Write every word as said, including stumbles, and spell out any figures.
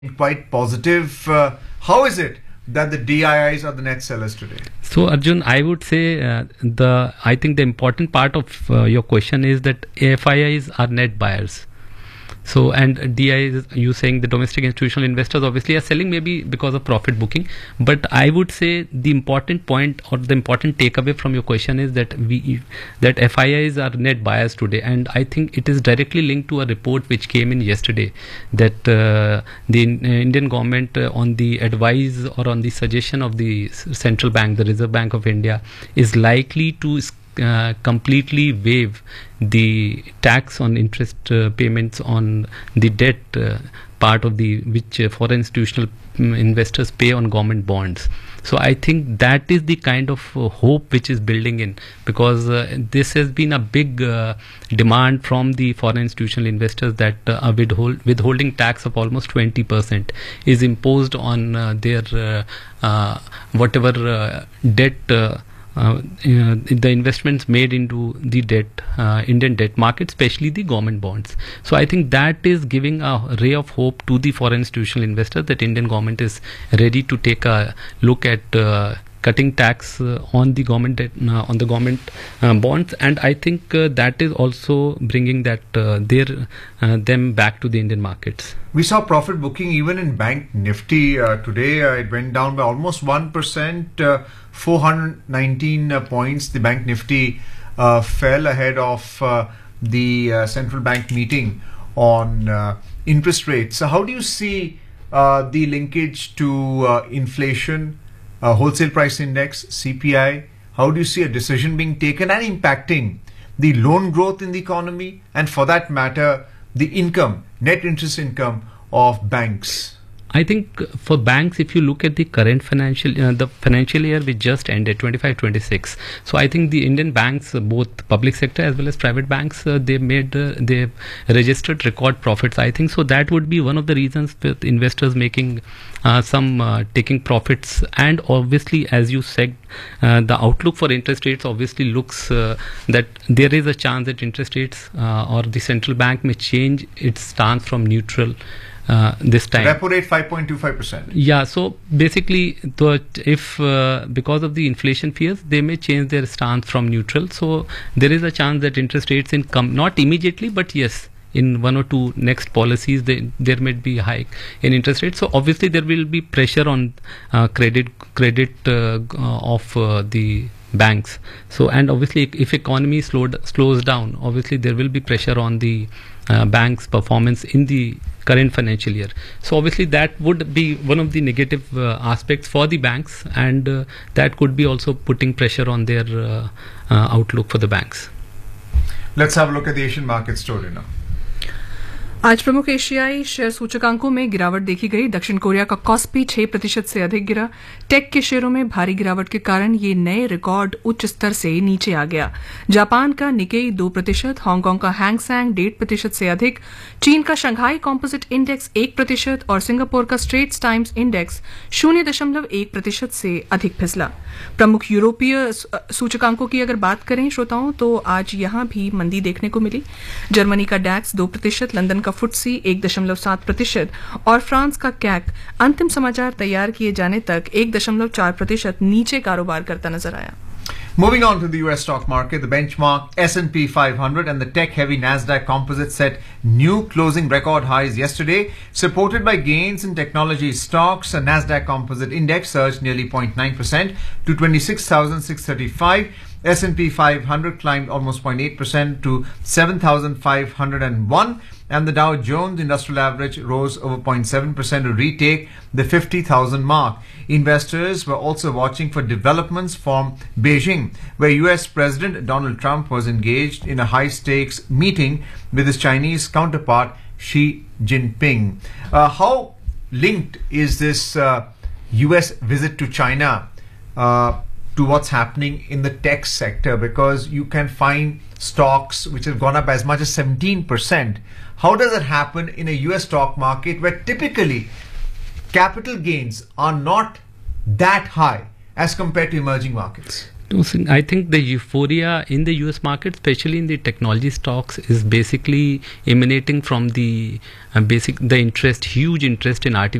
quite positive. Uh, how is it that the D I Is are the net sellers today? So Arjun, I would say uh, the I think the important part of uh, your question is that F I Is are net buyers. So and D I is, you saying the domestic institutional investors obviously are selling maybe because of profit booking, but I would say the important point or the important takeaway from your question is that we that F I Is are net buyers today, and I think it is directly linked to a report which came in yesterday that uh, the Indian government uh, on the advice or on the suggestion of the central bank, the Reserve Bank of India, is likely to Uh, completely waive the tax on interest uh, payments on the debt uh, part of the which uh, foreign institutional um, investors pay on government bonds. So I think that is the kind of uh, hope which is building in, because uh, this has been a big uh, demand from the foreign institutional investors that uh, a withhold, withholding tax of almost twenty percent is imposed on uh, their uh, uh, whatever uh, debt uh, Uh, uh, the investments made into the debt, uh, Indian debt market, especially the government bonds. So I think that is giving a ray of hope to the foreign institutional investors that Indian government is ready to take a look at uh, cutting tax uh, on the government debt, uh, on the government uh, bonds, and I think uh, that is also bringing that uh, their uh, them back to the Indian markets. We saw profit booking even in Bank Nifty uh, today. Uh, it went down by almost one percent, uh, four hundred nineteen uh, points. The Bank Nifty uh, fell ahead of uh, the uh, central bank meeting on uh, interest rates. So how do you see uh, the linkage to uh, inflation, uh, wholesale price index, C P I? How do you see a decision being taken and impacting the loan growth in the economy, and for that matter, the income, net interest income of banks? I think for banks, if you look at the current financial, uh, the financial year which just ended, twenty-five twenty-six. So I think the Indian banks, uh, both public sector as well as private banks, uh, they made, uh, they registered record profits. I think so that would be one of the reasons with investors making uh, some uh, taking profits. And obviously, as you said, uh, the outlook for interest rates obviously looks uh, that there is a chance that interest rates uh, or the central bank may change its stance from neutral Uh, this time. Repo rate five point two five percent. Yeah, so basically, the, if uh, because of the inflation fears, they may change their stance from neutral. So there is a chance that interest rates in come not immediately, but yes, in one or two next policies, they, there may be a hike in interest rates. So obviously, there will be pressure on uh, credit credit uh, of uh, the banks. So and obviously, if economy slowed slows down, obviously there will be pressure on the uh, banks' performance in the current financial year. So obviously that would be one of the negative uh, aspects for the banks, and uh, that could be also putting pressure on their uh, uh, outlook for the banks. Let's have a look at the Asian market story now. आज प्रमुख एशियाई share सूचकांकों में गिरावट देखी गई। दक्षिण Korea का कॉस्पी छह प्रतिशत से अधिक गिरा। टेक के शेयरों में भारी गिरावट के कारण ये नए रिकॉर्ड उच्च स्तर से नीचे आ गया। जापान का निकेई दो प्रतिशत, हांगकांग का हैंगसेंग डेढ़ प्रतिशत से अधिक, चीन का शंघाई कॉम्पोजिट इंडेक्स एक प्रतिशत और सिंगापुर का स्ट्रेट्स टाइम्स इंडेक्स शून्य दशमलव एक प्रतिशत से अधिक फिसला। प्रमुख यूरोपीय सूचकांकों की अगर बात करें श्रोताओं, तो आज यहां भी मंदी देखने को मिली। जर्मनी का डैक्स दो प्रतिशत, लंदन का फुटसी एक दशमलव सात प्रतिशत और फ्रांस का कैक अंतिम समाचार तैयार किए जाने तक एक दशमलव चार प्रतिशत नीचे कारोबार करता नजर आया। Moving on to the U S stock market, the benchmark S and P five hundred and the tech-heavy Nasdaq Composite set new closing record highs yesterday, supported by gains in technology stocks. The Nasdaq Composite Index surged nearly zero point nine percent to twenty-six thousand six hundred thirty-five. S and P five hundred climbed almost zero point eight percent to seven thousand five hundred one. And the Dow Jones Industrial Average rose over zero point seven percent to retake the fifty thousand mark. Investors were also watching for developments from Beijing, where U S President Donald Trump was engaged in a high-stakes meeting with his Chinese counterpart Xi Jinping. Uh, how linked is this uh, U S visit to China uh, to what's happening in the tech sector? Because you can find stocks which have gone up as much as seventeen percent. How does it happen in a U S stock market where typically capital gains are not that high as compared to emerging markets? No, so I think the euphoria in the U S market, especially in the technology stocks, is basically emanating from the uh, basic the interest, huge interest in artificial